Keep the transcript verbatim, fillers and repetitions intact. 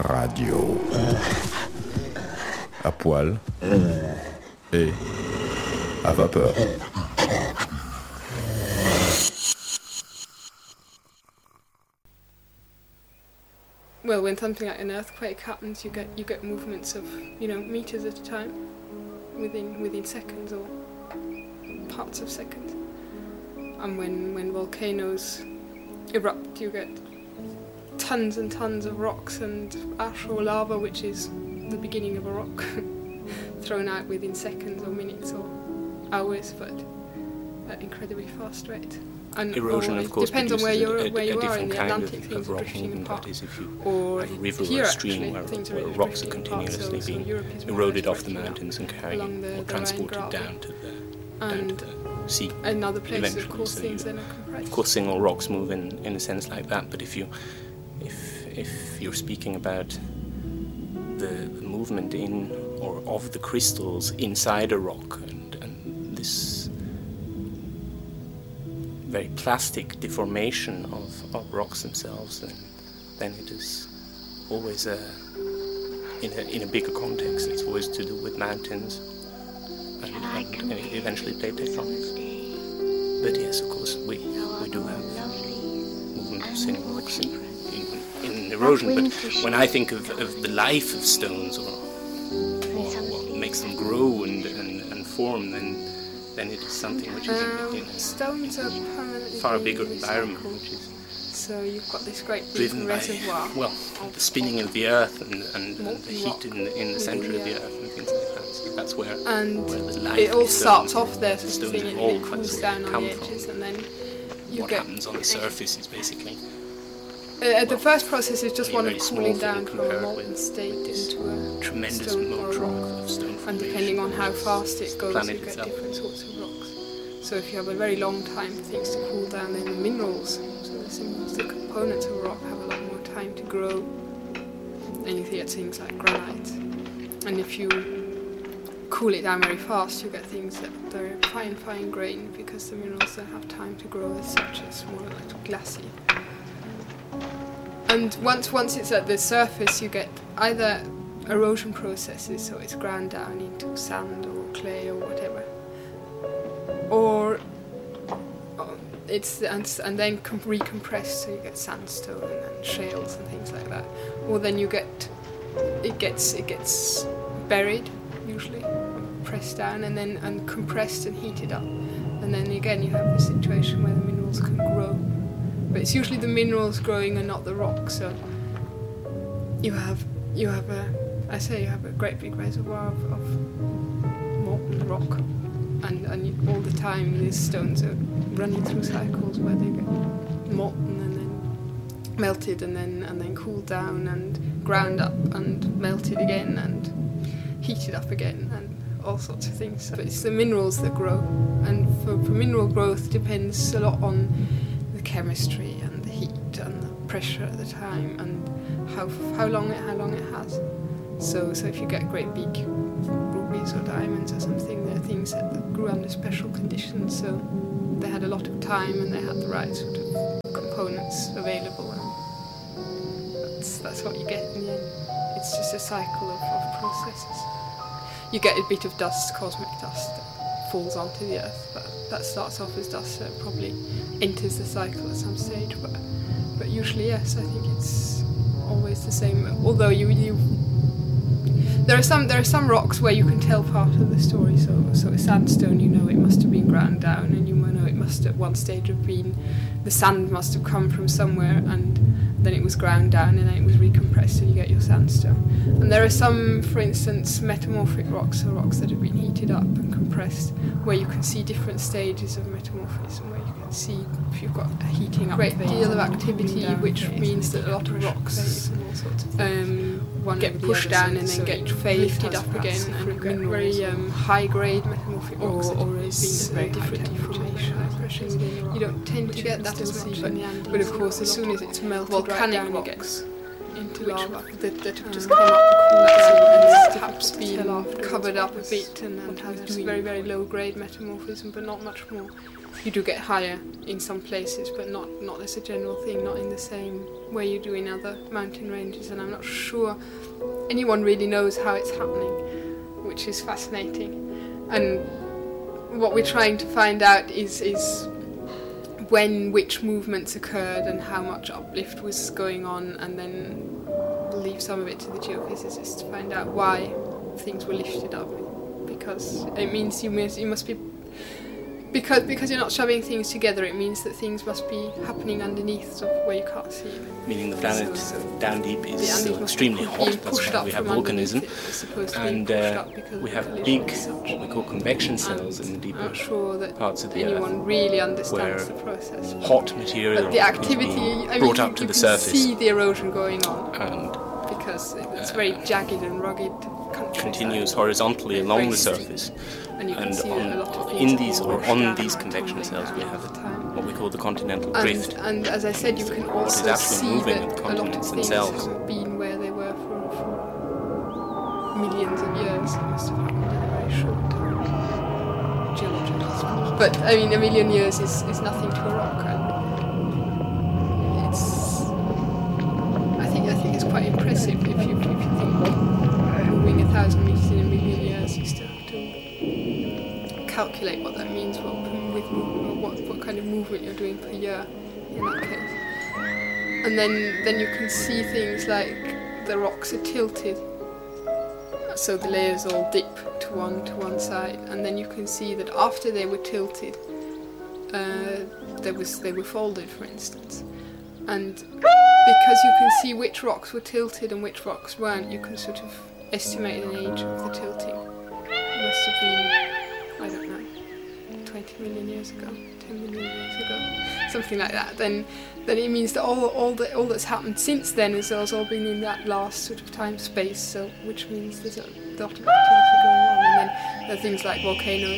Radio. À poil et à vapeur. Well, when something like an earthquake happens, you get you get movements of, you know, meters at a time, within within seconds or parts of seconds. And when when volcanoes erupt, you get tons and tons of rocks and ash or lava, which is the beginning of a rock, thrown out within seconds or minutes or hours, but at incredibly fast rate. And erosion, of course, depends on where you're a, a, where you a are in the kind Atlantic. of, Things of are rock drifting movement, apart. that is, if you or have a river here, or a stream actually, where, things are where really rocks are drifting apart, continuously so, being so eroded off the breaking mountains up and carried along the, or the transported Rhine down to the and down to the sea. In other places, eventually. of course, So things you, then are compressed. Of course, single rocks move in, in a sense like that. But if you if if you're speaking about the, the movement in or of the crystals inside a rock and, and this very plastic deformation of, of rocks themselves, then, then it is always a, in a in a bigger context. It's always to do with mountains and, and, and eventually plate tectonics. But yes, of course, we we do have movement of single rocks in, in, in erosion. But when I think of, of the life of stones or, or what makes them grow and, and, and form, then then it is something which is um, in, in a stones are permanently far bigger recycled. environment, which is so you've got this great big driven by, reservoir. well, the spinning of the earth and, and, and the heat in the, in the centre of the earth and things like that. So that's where, and where the life it all of starts stones, off there, sort of thing, and it cools down on the edges, and then you what get. happens on the surface is basically. Uh, the well, first process is just one of very cooling small down thing from a compared molten with state this into a tremendous stone or a motor rock. of stone And depending on how fast it goes, planet you get itself. different sorts of rocks. So if you have a very long time for things to cool down, then the minerals, so the, symbols, the components of a rock have a lot more time to grow. And you get things like granite. And if you cool it down very fast, you get things that are fine, fine grain, because the minerals don't have time to grow as such. It's more like glassy. And once once it's at the surface, you get either erosion processes, so it's ground down into sand or clay or whatever, or it's and, and then com- recompressed, so you get sandstone and shales and things like that. Or then you get it gets it gets buried, usually pressed down, and then and compressed and heated up, and then again you have a situation where the minerals can grow. But it's usually the minerals growing and not the rock. So you have you have a I say you have a great big reservoir of, of molten rock, and and you, all the time these stones are running through cycles where they get molten and then melted and then and then cooled down and ground up and melted again and heated up again and all sorts of things. But it's the minerals that grow, and for, for mineral growth depends a lot on chemistry and the heat and the pressure at the time and how how long it how long it has. So so if you get great big rubies or diamonds or something, they're things that grew under special conditions. So they had a lot of time and they had the right sort of components available. And that's that's what you get in the end. It's just a cycle of, of processes. You get a bit of dust, cosmic dust, that falls onto the earth, but that starts off as dust, so it probably enters the cycle at some stage. But but usually, yes, I think it's always the same. Although you you there are some there are some rocks where you can tell part of the story. So so a sandstone, you know, it must have been ground down, and you know it must at one stage have been the sand must have come from somewhere, and then it was ground down, and then it was recompressed, and you get your sandstone. And there are some, for instance, metamorphic rocks, so rocks that have been heated up and compressed, where you can see different stages of metamorphism, where you can see if you've got a heating up, great deal of activity, which means that a lot of rocks um, one get pushed down and then get lifted up again, and you get very um, high-grade metamorphic rocks that have been different deformation pressures. You don't tend to get that as much, but, but of course, as soon as it's melted volcanic right down, rocks into lava that, that have just come up and cooled and perhaps been covered up a bit and, and has very, very low grade metamorphism, but not much more. You do get higher in some places, but not, not as a general thing, not in the same way you do in other mountain ranges, and I'm not sure anyone really knows how it's happening, which is fascinating. And what we're trying to find out is, is when which movements occurred and how much uplift was going on, and then leave some of it to the geophysicists to find out why things were lifted up, because it means you must, you must be Because because you're not shoving things together, it means that things must be happening underneath, sort of where you can't see them. Meaning the planet So- so down deep is the still underneath extremely must hot. be That's pushed why up we have from volcanism, underneath it. It's supposed to be and pushed uh, up because we of have collision big, as such. what we call convection cells in the I'm deeper not sure that parts of the anyone Earth, really understands where the process. hot material But the is activity, being I mean, brought you, up to you the can surface see the erosion going on and because it- it's very jagged and rugged country. continues horizontally Very along the steep. surface. And you can And see on, a lot of in things these all or washed on down these or convection tumbling cells, we down have all the time. what we call the continental drift. And, and as I said, you can What is also actually see moving that with the a lot of continents things themselves. have been where they were for, for millions of years. It must have happened in a very short time, geologically speaking. But I mean, a million years is, is nothing to a rock, and it's. I think I think it's quite impressive if you if you think moving a thousand meters in a million years, you still have to calculate what that means. What with movement, what what kind of movement you're doing per year in that case. And then, then you can see things like the rocks are tilted, so the layers all dip to one to one side, and then you can see that after they were tilted, uh, there was they were folded, for instance, and because you can see which rocks were tilted and which rocks weren't, you can sort of estimate an age of the tilting. It must have been, I don't know, twenty million years ago, ten million years ago, something like that. Then, then it means that all all that all that's happened since then is has all been in that last sort of time space. So, which means there's a lot of activity going on, and then there are things like volcanoes.